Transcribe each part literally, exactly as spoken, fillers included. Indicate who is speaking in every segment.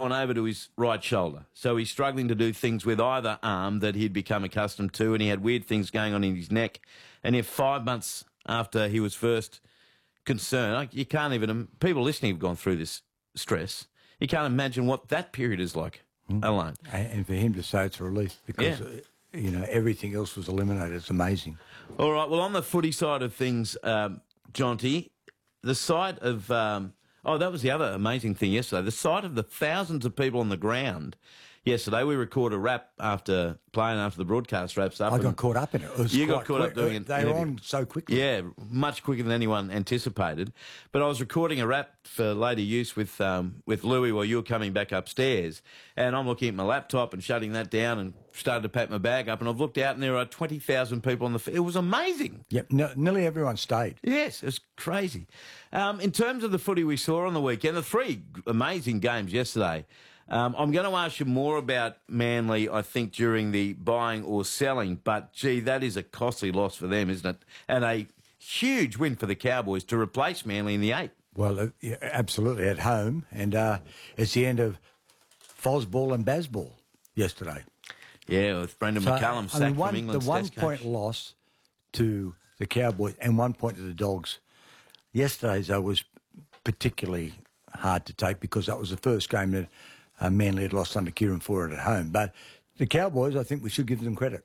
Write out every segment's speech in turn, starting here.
Speaker 1: on over to his right shoulder. So he's struggling to do things with either arm that he'd become accustomed to, and he had weird things going on in his neck. And yet five months after he was first concerned, like, you can't even... People listening have gone through this stress. You can't imagine what that period is like mm. alone.
Speaker 2: And for him to say it's a relief because,
Speaker 1: yeah.
Speaker 2: you know, everything else was eliminated. It's amazing.
Speaker 1: All right, well, on the footy side of things, um, Jonty, the sight of... Um, oh, that was the other amazing thing yesterday. The sight of the thousands of people on the ground. Yesterday, we recorded a wrap after playing, after the broadcast wraps up.
Speaker 2: I got caught up in it. It was
Speaker 1: you got caught
Speaker 2: quick.
Speaker 1: up doing it.
Speaker 2: They were on so quickly.
Speaker 1: Yeah, much quicker than anyone anticipated. But I was recording a wrap for later use with um, with Louis while you were coming back upstairs. And I'm looking at my laptop and shutting that down and started to pack my bag up. And I've looked out and there are twenty thousand people on the... F- it was amazing.
Speaker 2: Yep, no, nearly everyone stayed.
Speaker 1: Yes, it was crazy. Um, in terms of the footy we saw on the weekend, the three amazing games yesterday... Um, I'm going to ask you more about Manly, I think, during the buying or selling, but, gee, that is a costly loss for them, isn't it? And a huge win for the Cowboys to replace Manly in the eight.
Speaker 2: Well, uh, yeah, absolutely, at home, and uh, it's the end of Fosball and Bazball yesterday.
Speaker 1: Yeah, with Brendan
Speaker 2: so,
Speaker 1: McCullum sacked
Speaker 2: I mean, one,
Speaker 1: from England's
Speaker 2: the
Speaker 1: Test
Speaker 2: one-point
Speaker 1: coach.
Speaker 2: loss to the Cowboys and one point to the Dogs yesterday's, though, was particularly hard to take because that was the first game that Uh, Manly had lost under Kieran Foran at home. But the Cowboys, I think we should give them credit.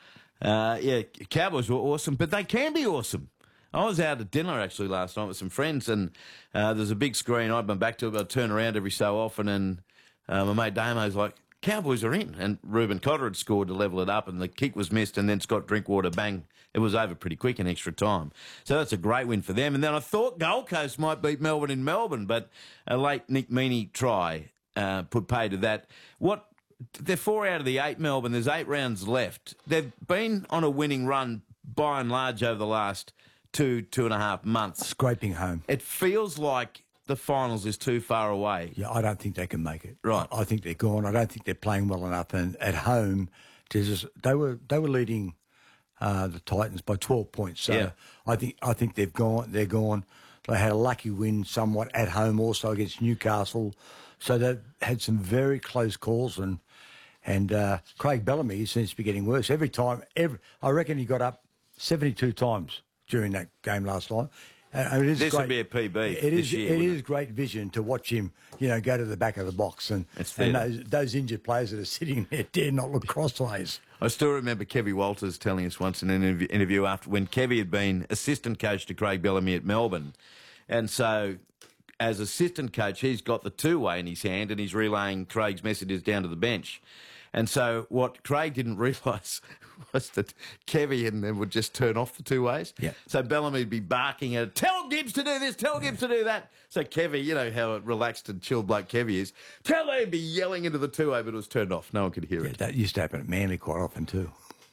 Speaker 1: Uh, yeah, Cowboys were awesome, but they can be awesome. I was out at dinner, actually, last night with some friends, and uh, there's a big screen. I've been back to it, but I turn around every so often, and uh, my mate Damo's like, Cowboys are in. And Reuben Cotter had scored to level it up, and the kick was missed, and then Scott Drinkwater, bang, it was over pretty quick in extra time. So that's a great win for them. And then I thought Gold Coast might beat Melbourne in Melbourne, but a late Nick Meaney try Uh, put pay to that. What they're four out of the eight, Melbourne. There's eight rounds left. They've been on a winning run by and large over the last two, two and a half months.
Speaker 2: Scraping home.
Speaker 1: It feels like the finals is too far away.
Speaker 2: Yeah, I don't think they can make it.
Speaker 1: Right.
Speaker 2: I think they're gone. I don't think they're playing well enough. And at home, to just, they were they were leading uh, the Titans by twelve points. So
Speaker 1: yeah.
Speaker 2: I think I think they've gone. They're gone. They had a lucky win somewhat at home also against Newcastle. So they've had some very close calls, and and uh, Craig Bellamy seems to be getting worse every time. Every I reckon he got up seventy-two times during that game last night. And it is
Speaker 1: this
Speaker 2: great,
Speaker 1: would be a P B.
Speaker 2: It is.
Speaker 1: This year,
Speaker 2: it is great vision to watch him, you know, go to the back of the box, and, and those, those injured players that are sitting there dare not look crossways.
Speaker 1: I still remember Kevy Walters telling us once in an interview, interview after when Kevy had been assistant coach to Craig Bellamy at Melbourne, and so. As assistant coach, he's got the two-way in his hand and he's relaying Craig's messages down to the bench. And so what Craig didn't realise was that Kevy and them would just turn off the two-ways.
Speaker 2: Yeah.
Speaker 1: So Bellamy would be barking at, tell Gibbs to do this, tell Gibbs to do that. So Kevy, you know how relaxed and chilled bloke Kevy is, tell him he'd be yelling into the two-way, but it was turned off. No one could hear
Speaker 2: yeah,
Speaker 1: it.
Speaker 2: That used to happen at Manly quite often too.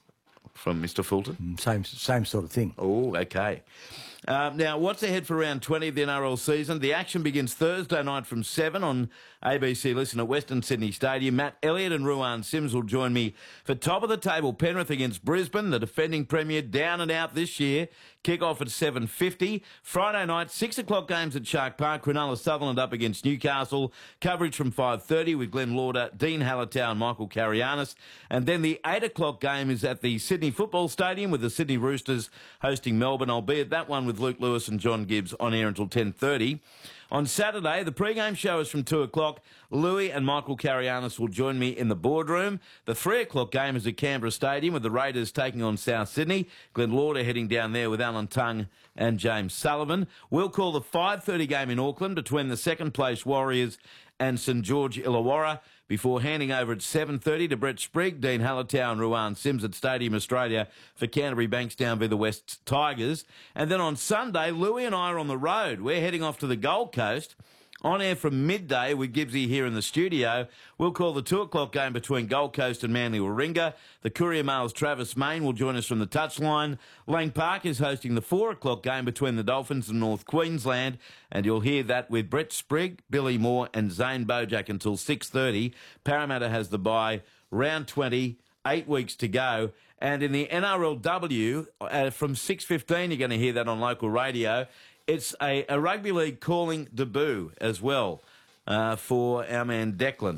Speaker 1: From Mister Fulton?
Speaker 2: Same same sort of thing.
Speaker 1: Oh, okay. Um, now, what's ahead for round twenty of the N R L season? The action begins Thursday night from seven on A B C Listen at Western Sydney Stadium. Matt Elliott and Ruan Sims will join me for top of the table. Penrith against Brisbane, the defending premier, down and out this year. Kick-off at seven fifty. Friday night, six o'clock games at Shark Park. Cronulla Sutherland up against Newcastle. Coverage from five thirty with Glenn Lauder, Dean Hallertau and Michael Carianis. And then the eight o'clock game is at the Sydney Football Stadium with the Sydney Roosters hosting Melbourne. I'll be at that one with Luke Lewis and John Gibbs on air until ten thirty. On Saturday, the pre-game show is from two o'clock. Louis and Michael Carianis will join me in the boardroom. The three o'clock game is at Canberra Stadium with the Raiders taking on South Sydney. Glenn Lauder heading down there with Alan Tongue and James Sullivan. We'll call the five thirty game in Auckland between the second-place Warriors and St George Illawarra before handing over at seven thirty to Brett Sprigg, Dean Hallertau and Ruan Sims at Stadium Australia for Canterbury Bankstown v the West Tigers. And then on Sunday, Louis and I are on the road. We're heading off to the Gold Coast. On air from midday with Gibbsy here in the studio. We'll call the two o'clock game between Gold Coast and Manly Warringah. The Courier Mail's Travis Main will join us from the touchline. Lang Park is hosting the four o'clock game between the Dolphins and North Queensland. And you'll hear that with Brett Sprigg, Billy Moore and Zane Bojack until six thirty. Parramatta has the bye. Round twenty, eight weeks to go. And in the N R L W, uh, from six fifteen, you're going to hear that on local radio. It's a, a rugby league calling debut as well uh, for our man Declan.